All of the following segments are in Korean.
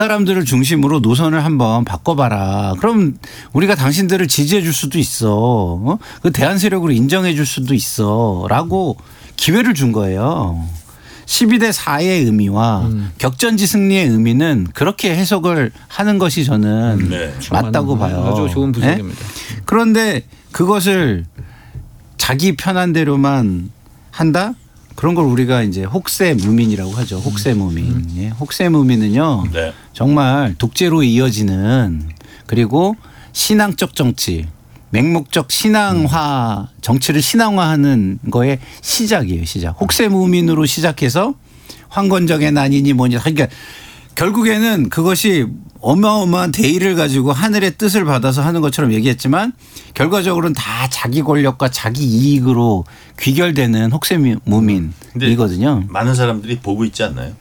사람들을 중심으로 노선을 한번 바꿔봐라. 그럼 우리가 당신들을 지지해 줄 수도 있어. 그 대안 세력으로 인정해 줄 수도 있어. 라고 기회를 준 거예요. 12대 4의 의미와 격전지 승리의 의미는 그렇게 해석을 하는 것이 저는 맞다고 봐요. 아주 좋은 분석입니다. 네? 그런데 그것을 자기 편한 대로만 한다? 그런 걸 우리가 이제 혹세무민이라고 하죠. 혹세무민. 예. 혹세무민은요. 네. 정말 독재로 이어지는 그리고 신앙적 정치, 맹목적 신앙화 정치를 신앙화하는 거의 시작이에요. 시작. 혹세무민으로 시작해서 황건적의 난이니 뭐니. 그러니까 결국에는 그것이 어마어마한 대의를 가지고 하늘의 뜻을 받아서 하는 것처럼 얘기했지만 결과적으로는 다 자기 권력과 자기 이익으로 귀결되는 혹세무민이거든요. 많은 사람들이 보고 있지 않나요?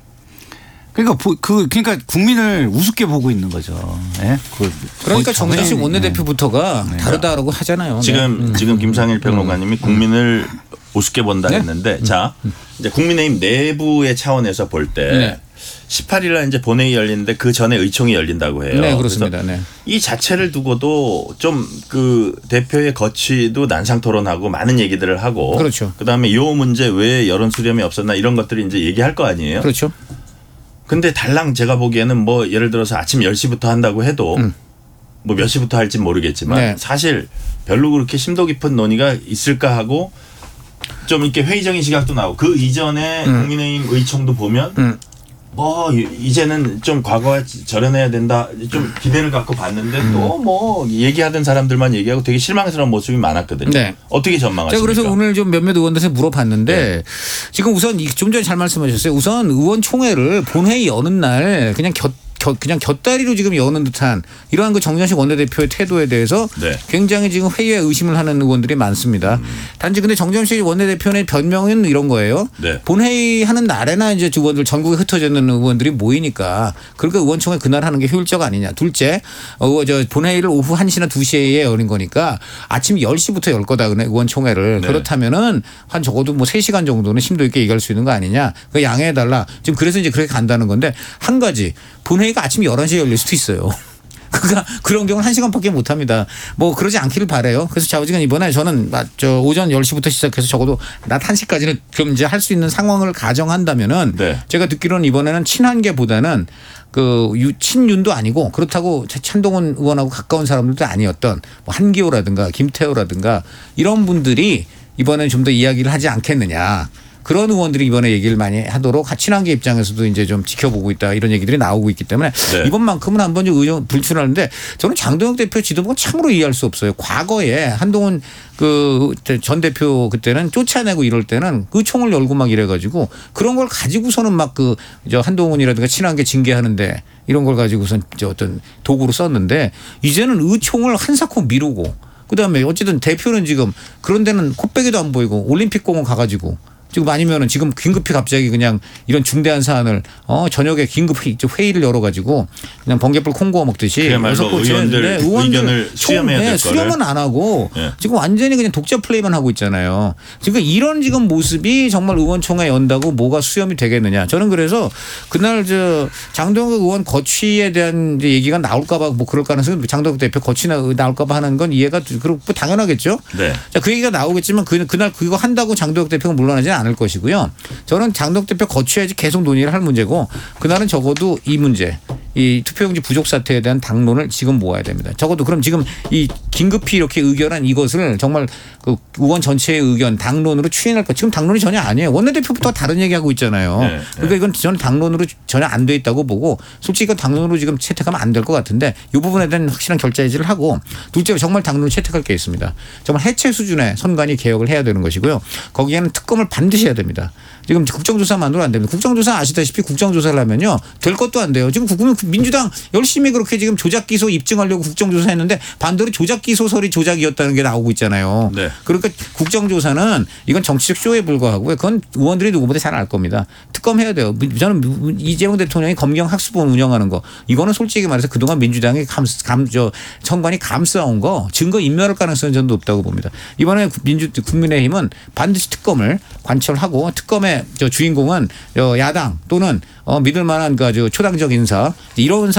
그러니까 국민을 우습게 보고 있는 거죠. 네? 그러니까 정진식 원내대표부터가 네. 다르다라고 하잖아요. 지금 김상일 평론가님이 국민을 우습게 본다 했는데 자 이제 국민의힘 내부의 차원에서 볼 때 18일 날 이제 본회의 열리는데 그 전에 의총이 열린다고 해요. 네, 그렇습니다. 네. 이 자체를 두고도 좀 그 대표의 거취도 난상 토론하고 많은 얘기들을 하고 그렇죠. 그다음에 요 문제 왜 여론 수렴이 없었나 이런 것들을 이제 얘기할 거 아니에요. 그렇죠. 근데 달랑 제가 보기에는 뭐 예를 들어서 아침 10시부터 한다고 해도 뭐 몇 시부터 할지 모르겠지만 네. 사실 별로 그렇게 심도 깊은 논의가 있을까 하고 좀 이렇게 회의적인 시각도 나오고 그 이전에 국민의힘 의총도 보면 뭐 이제는 좀 과거와 절연해야 된다 좀 기대를 갖고 봤는데 또 뭐 얘기하던 사람들만 얘기하고 되게 실망스러운 모습이 많았거든요. 네. 어떻게 전망하십니까? 제가 그래서 오늘 좀 몇몇 의원들한테 물어봤는데 네. 지금 우선 좀 전에 잘 말씀하셨어요. 우선 의원총회를 본회의 여는 날 그냥 곁다리로 지금 여는 듯한 이러한 그 정진식 원내대표의 태도에 대해서 네. 굉장히 지금 회의에 의심을 하는 의원들이 많습니다. 단지 근데 정진식 원내대표의 변명은 이런 거예요. 네. 본회의 하는 날에나 이제 의원들 전국에 흩어져 있는 의원들이 모이니까 그러니까 의원총회 그날 하는 게 효율적 아니냐. 둘째 본회의를 오후 1시나 2시에 열린 거니까 아침 10시부터 열 거다 의원총회를. 네. 그렇다면은 한 적어도 뭐 3시간 정도는 심도 있게 얘기할 수 있는 거 아니냐. 그 양해해달라. 지금 그래서 이제 그렇게 간다는 건데 한 가지 본회의가 아침 11시에 열릴 수도 있어요. 그러니까 그런 경우는 1시간밖에 못 합니다. 뭐 그러지 않기를 바라요. 그래서 좌우지간 이번에 저는 오전 10시부터 시작해서 적어도 낮 1시까지는 좀 이제 할 수 있는 상황을 가정한다면은 네. 제가 듣기로는 이번에는 친한계보다는 그 친윤도 아니고 그렇다고 찬동훈 의원하고 가까운 사람들도 아니었던 뭐 한기호라든가 김태호라든가 이런 분들이 이번에 좀 더 이야기를 하지 않겠느냐. 그런 의원들이 이번에 얘기를 많이 하도록 친한계 입장에서도 이제 좀 지켜보고 있다 이런 얘기들이 나오고 있기 때문에 네. 이번만큼은 한번 좀 의견 불출하는데 저는 장동혁 대표 지도부가 참으로 이해할 수 없어요. 과거에 한동훈 그 전 대표 그때는 쫓아내고 이럴 때는 의총을 열고 막 이래가지고 그런 걸 가지고서는 막 그 한동훈이라든가 친한계 징계하는데 이런 걸 가지고선 어떤 도구로 썼는데 이제는 의총을 한사코 미루고 그다음에 어쨌든 대표는 지금 그런 데는 코빼기도 안 보이고 올림픽공원 가가지고 지금 아니면은 지금 긴급히 갑자기 그냥 이런 중대한 사안을 저녁에 긴급히 회의를 열어가지고 그냥 번개불 콩구워 먹듯이 그야말로 의원들 의견을 수렴해야 될 수렴은 안 하고 네. 지금 완전히 그냥 독자 플레이만 하고 있잖아요. 지금 이런 지금 모습이 정말 의원총회 연다고 뭐가 수렴이 되겠느냐. 저는 그래서 그날 장동혁 의원 거취에 대한 이제 얘기가 나올까봐 뭐 그럴 가능성이 장동혁 대표 거취 나올까봐 하는 건 이해가 그렇고 당연하겠죠. 네. 자, 그 얘기가 나오겠지만 그날 그거 한다고 장동혁 대표가 물러나지는 않을 것이고요. 저는 장동혁 대표 거취해야지 계속 논의를 할 문제고 그날은 적어도 이 문제 이 투표용지 부족 사태에 대한 당론을 지금 모아야 됩니다. 적어도 그럼 지금 이 긴급히 이렇게 의결한 이것을 정말 그 의원 전체의 의견 당론으로 추인할 것. 지금 당론이 전혀 아니에요. 원내대표부터 다른 얘기하고 있잖아요. 네. 그러니까 이건 저는 당론으로 전혀 안 돼 있다고 보고 솔직히 이건 당론으로 지금 채택하면 안 될 것 같은데 이 부분에 대한 확실한 결자해지를 하고 둘째로 정말 당론으로 채택할 게 있습니다. 정말 해체 수준의 선관위 개혁을 해야 되는 것이고요. 거기에는 특검을 반드시 해야 됩니다. 지금 국정조사만으로 안 됩니다. 국정조사 아시다시피 국정조사를 하면요. 될 것도 안 돼요. 지금 민주당 열심히 그렇게 지금 조작 기소 입증하려고 국정조사 했는데 반대로 조작 기소설이 조작이었다는 게 나오고 있잖아요. 네. 그러니까 국정조사는 이건 정치적 쇼에 불과하고요. 그건 의원들이 누구보다 잘 알 겁니다. 특검해야 돼요. 저는 이재명 대통령이 검경학습원 운영하는 거 이거는 솔직히 말해서 그동안 민주당이 선관위 감싸온 거 증거 인멸할 가능성은 저는 높다고 봅니다. 이번에 국민의힘은 반드시 특검을 관철하고 특검에 저 주인공은 야당 또는 믿을 만한 그 아주 초당적 인사 이런